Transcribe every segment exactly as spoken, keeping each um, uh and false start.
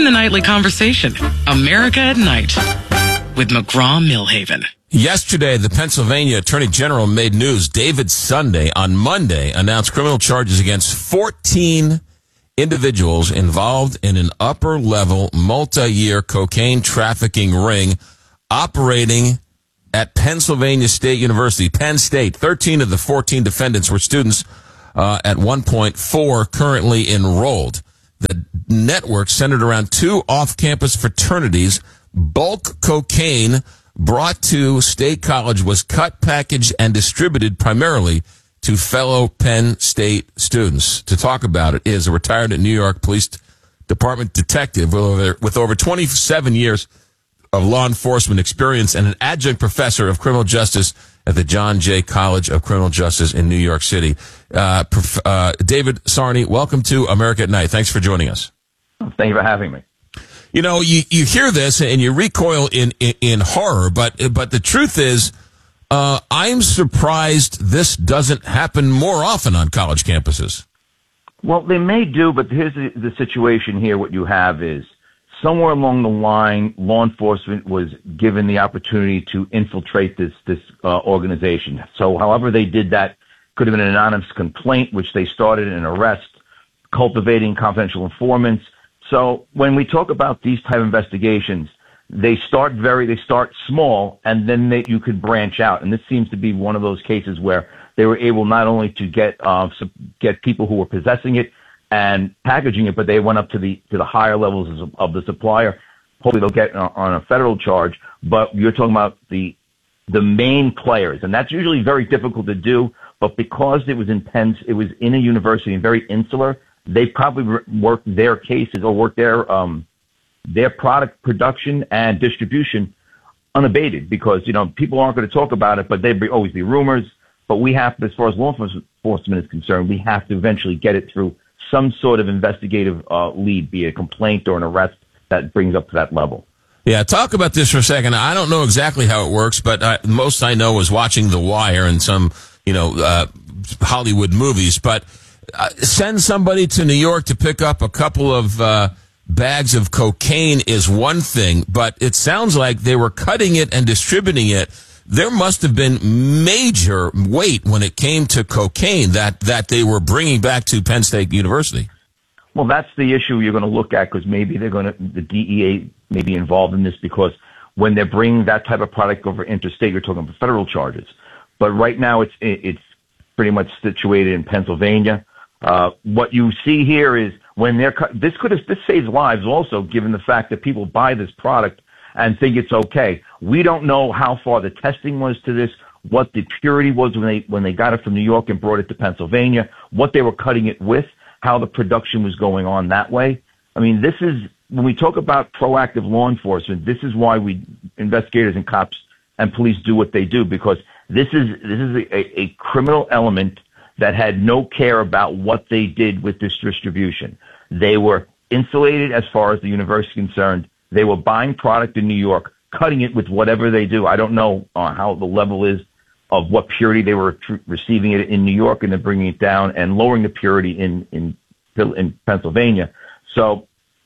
Join the nightly conversation. America at Night with McGraw-Milhaven. Yesterday, the Pennsylvania Attorney General made news. David Sunday on Monday announced criminal charges against fourteen individuals involved in an upper-level, multi-year cocaine trafficking ring operating at Pennsylvania State University, Penn State. thirteen of the fourteen defendants were students uh, at one point, four currently enrolled. The network centered around two off-campus fraternities. Bulk cocaine brought to State College was cut, packaged, and distributed primarily to fellow Penn State students. To talk about it is a retired New York Police Department detective with over, with over twenty-seven years of law enforcement experience and an adjunct professor of criminal justice at the John Jay College of Criminal Justice in New York City. Uh, prof, uh, David Sarney, welcome to America at Night. Thanks for joining us. Thank you for having me. You know, you, you hear this and you recoil in, in, in horror, but but the truth is, uh, I'm surprised this doesn't happen more often on college campuses. Well, they may do, but here's the, the situation here. What you have is somewhere along the line, law enforcement was given the opportunity to infiltrate this this uh, organization. So however they did that, could have been an anonymous complaint, which they started an arrest, cultivating confidential informants. So when we talk about these type of investigations, they start very, they start small, and then they, you could branch out. And this seems to be one of those cases where they were able not only to get uh, get people who were possessing it and packaging it, but they went up to the to the higher levels of, of the supplier. Hopefully, they'll get on, on a federal charge. But you're talking about the the main players, and that's usually very difficult to do. But because it was intense, it was in a university and very insular. They probably worked their cases or worked their um, their product production and distribution unabated, because, you know, people aren't going to talk about it, but there'd always be rumors. But we have to, as far as law enforcement is concerned, we have to eventually get it through some sort of investigative uh, lead, be it a complaint or an arrest that brings up to that level. Yeah, talk about this for a second. I don't know exactly how it works, but uh, most I know is watching The Wire and some, you know, uh, Hollywood movies. But Uh, send somebody to New York to pick up a couple of uh, bags of cocaine is one thing, but it sounds like they were cutting it and distributing it. There must have been major weight when it came to cocaine that, that they were bringing back to Penn State University. Well, that's the issue you're going to look at, because maybe they're going to, the D E A may be involved in this, because when they're bringing that type of product over interstate, you're talking about federal charges. But right now it's it's pretty much situated in Pennsylvania. Uh, what you see here is when they're, this could have, this saves lives also, given the fact that people buy this product and think it's okay. We don't know how far the testing was to this, what the purity was when they, when they got it from New York and brought it to Pennsylvania, what they were cutting it with, how the production was going on that way. I mean, this is, when we talk about proactive law enforcement, this is why we, investigators and cops and police do what they do, because this is, this is a, a criminal element that had no care about what they did with this distribution. They were insulated as far as the university is concerned. They were buying product in New York, cutting it with whatever they do. I don't know uh, how the level is of what purity they were tr- receiving it in New York, and then bringing it down and lowering the purity in, in, in Pennsylvania. So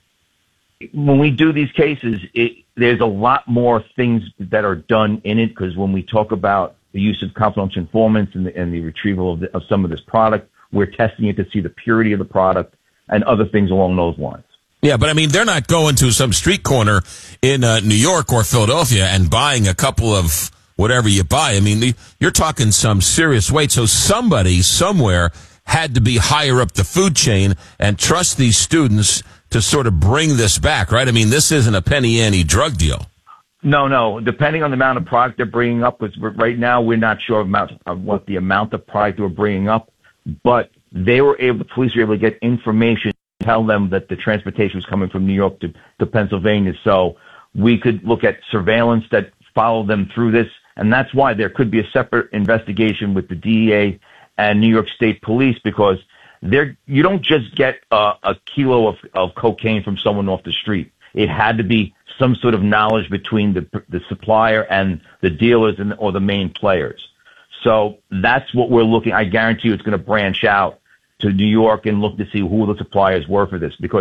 when we do these cases, it, there's a lot more things that are done in it, because when we talk about the use of confidential informants and the, and the retrieval of, the, of some of this product, we're testing it to see the purity of the product and other things along those lines. Yeah, but I mean, they're not going to some street corner in uh, New York or Philadelphia and buying a couple of whatever you buy. I mean, the, you're talking some serious weight. So somebody somewhere had to be higher up the food chain and trust these students to sort of bring this back, right? I mean, this isn't a penny ante drug deal. No, no. Depending on the amount of product they're bringing up, because right now we're not sure about of what the amount of product they're bringing up, but they were able, the police were able to get information to tell them that the transportation was coming from New York to, to Pennsylvania. So we could look at surveillance that followed them through this, and that's why there could be a separate investigation with the D E A and New York State Police, because they're, you don't just get uh, a kilo of, of cocaine from someone off the street. It had to be some sort of knowledge between the the supplier and the dealers and or the main players. So that's what we're looking. I guarantee you it's going to branch out to New York and look to see who the suppliers were for this, because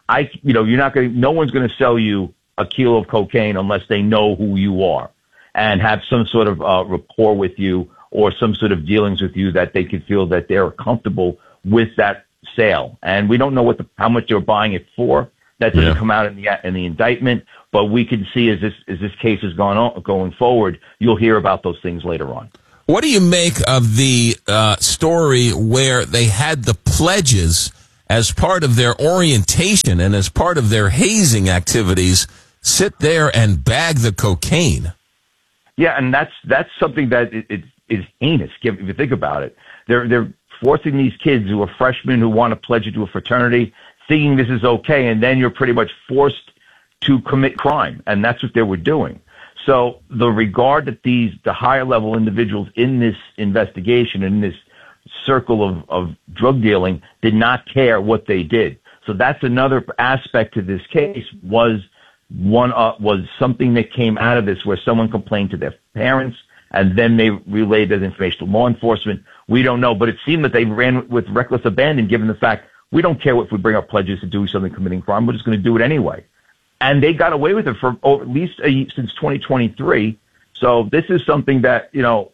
I, you know, you're not going to, no one's going to sell you a kilo of cocaine unless they know who you are and have some sort of uh, rapport with you or some sort of dealings with you that they can feel that they're comfortable with that sale. And we don't know what the, how much they're buying it for. That doesn't Yeah. come out in the in the indictment, but we can see as this as this case is going on going forward, you'll hear about those things later on. What do you make of the uh, story where they had the pledges as part of their orientation and as part of their hazing activities sit there and bag the cocaine? Yeah, and that's that's something that it, it is heinous. If you think about it, they're they're forcing these kids who are freshmen who want to pledge into a fraternity, thinking this is okay, and then you're pretty much forced to commit crime, and that's what they were doing. So the regard that these the higher level individuals in this investigation, in this circle of, of drug dealing, did not care what they did. So that's another aspect to this case was one uh, was something that came out of this where someone complained to their parents, and then they relayed that information to law enforcement. We don't know, but it seemed that they ran with reckless abandon, given the fact we don't care if we bring up pledges to do something, committing crime. We're just going to do it anyway. And they got away with it for over, at least a, since twenty twenty-three. So this is something that, you know,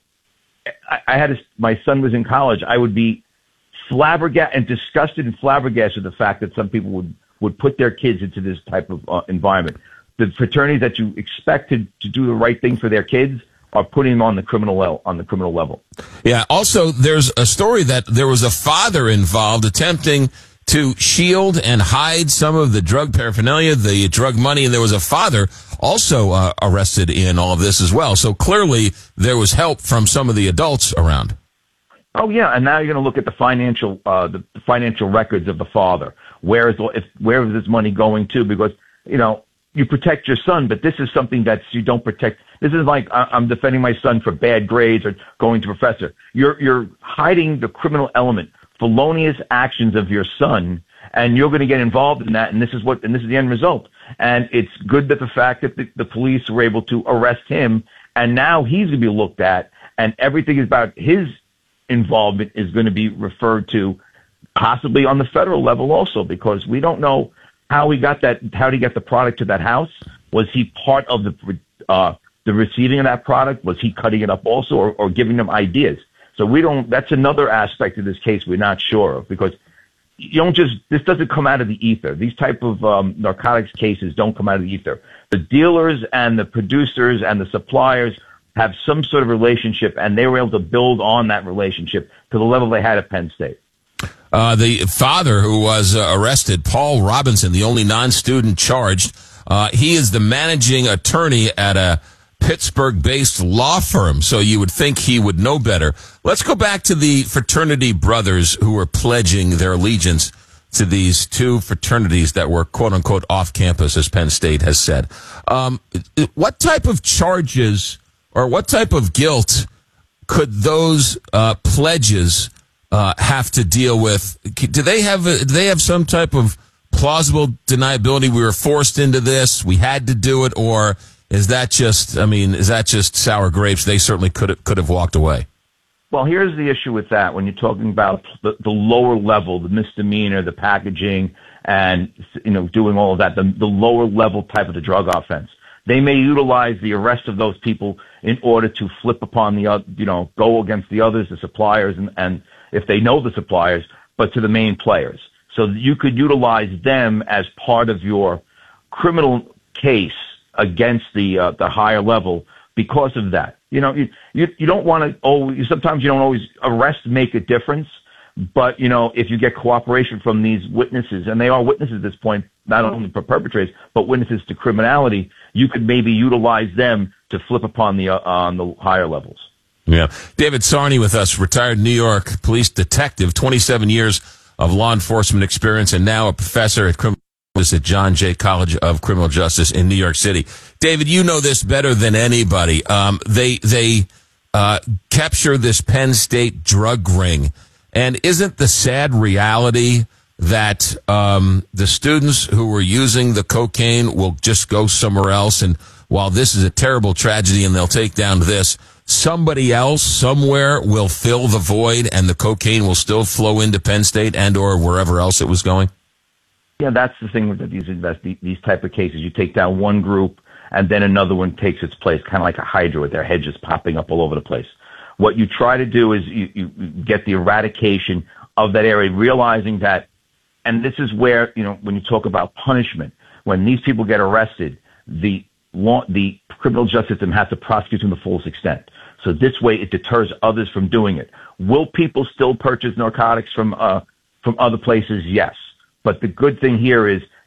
I, I had a, my son was in college. I would be flabbergasted and disgusted and flabbergasted with the fact that some people would, would put their kids into this type of uh, environment. The fraternities that you expect to, to do the right thing for their kids are putting them on the criminal level, on the criminal level. Yeah. Also, there's a story that there was a father involved attempting to shield and hide some of the drug paraphernalia, the drug money, and there was a father also uh, arrested in all of this as well. So clearly there was help from some of the adults around. Oh yeah, and now you're going to look at the financial, uh, the, the financial records of the father. Where is if where is this money going to? Because you know you protect your son, but this is something that you don't protect. This is like I'm defending my son for bad grades or going to professor. You're you're hiding the criminal element, felonious actions of your son, and you're going to get involved in that. And this is what and this is the end result. And it's good that the fact that the, the police were able to arrest him, and now he's going to be looked at, and everything is about his involvement is going to be referred to, possibly on the federal level also, because we don't know how he got that. How did he get the product to that house? Was he part of the uh, the receiving of that product? Was he cutting it up also, or, or giving them ideas? So we don't. That's another aspect of this case we're not sure of, because you don't just. This doesn't come out of the ether. These type of um, narcotics cases don't come out of the ether. The dealers and the producers and the suppliers have some sort of relationship, and they were able to build on that relationship to the level they had at Penn State. Uh, the father who was uh, arrested, Paul Robinson, the only non-student charged, uh, he is the managing attorney at a Pittsburgh-based law firm, so you would think he would know better. Let's go back to the fraternity brothers who were pledging their allegiance to these two fraternities that were quote-unquote off campus, as Penn State has said. Um, what type of charges or what type of guilt could those uh, pledges uh, have to deal with? Do they have a, do they have some type of plausible deniability? We were forced into this, we had to do it, or is that just? I mean, is that just sour grapes? They certainly could have, could have walked away. Well, here's the issue with that. When you're talking about the, the lower level, the misdemeanor, the packaging, and you know, doing all of that, the, the lower level type of the drug offense. They may utilize the arrest of those people in order to flip upon the other, you know, go against the others, the suppliers, and, and if they know the suppliers, but to the main players. So you could utilize them as part of your criminal case against the uh, the higher level because of that. You know, you you, you don't want to always. Sometimes you don't always arrest make a difference. But, you know, if you get cooperation from these witnesses, and they are witnesses at this point, not only for perpetrators, but witnesses to criminality, you could maybe utilize them to flip upon the, uh, on the higher levels. Yeah. David Sarney with us, retired New York police detective, twenty-seven years of law enforcement experience, and now a professor at criminal justice at John Jay College of Criminal Justice in New York City. David, you know this better than anybody. Um, they, they, uh, capture this Penn State drug ring. And isn't the sad reality that um, the students who were using the cocaine will just go somewhere else? And while this is a terrible tragedy and they'll take down this, somebody else somewhere will fill the void and the cocaine will still flow into Penn State and or wherever else it was going? Yeah, that's the thing with these invest these type of cases. You take down one group, and then another one takes its place, kind of like a hydra with their hedges popping up all over the place. What you try to do is you, you get the eradication of that area, realizing that, and this is where, you know, when you talk about punishment, when these people get arrested, the law, the criminal justice system has to prosecute to the fullest extent. So this way it deters others from doing it. Will people still purchase narcotics from uh, from other places? Yes. But the good thing here is